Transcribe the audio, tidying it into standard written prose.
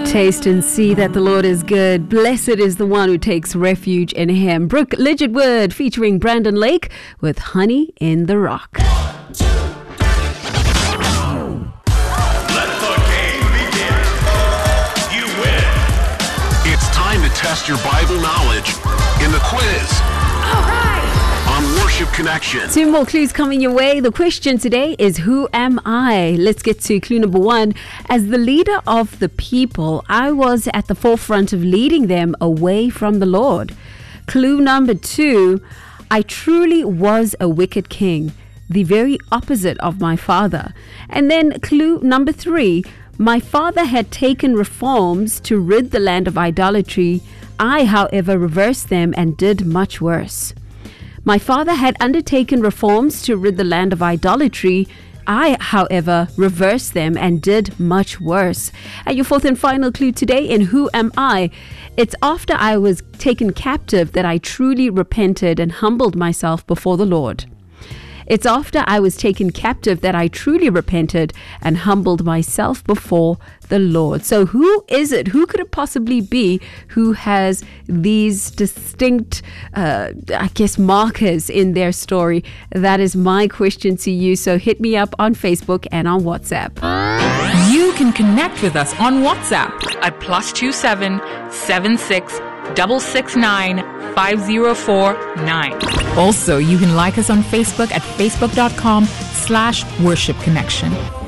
Taste and see that the Lord is good. Blessed is the one who takes refuge in him. Brooke Lidgetwood featuring Brandon Lake with Honey in the Rock. Let the game begin. You win. It's time to test your Bible knowledge in the quiz. All right. On Worship Connection. 2 more clues coming your way. The question today is, who am I? Let's get to clue number 1. As the leader of the people, I was at the forefront of leading them away from the Lord. Clue number 2, I truly was a wicked king, the very opposite of my father. And then clue number 3, my father had taken reforms to rid the land of idolatry. I, however, reversed them and did much worse. My father had undertaken reforms to rid the land of idolatry. I, however, reversed them and did much worse. And your 4th and final clue today in Who Am I? It's after I was taken captive that I truly repented and humbled myself before the Lord. It's after I was taken captive that I truly repented and humbled myself before the Lord. So who is it? Who could it possibly be who has these distinct, markers in their story? That is my question to you. So hit me up on Facebook and on WhatsApp. You can connect with us on WhatsApp at +27 76 669 5049. Also, you can like us on Facebook at facebook.com/worshipconnection.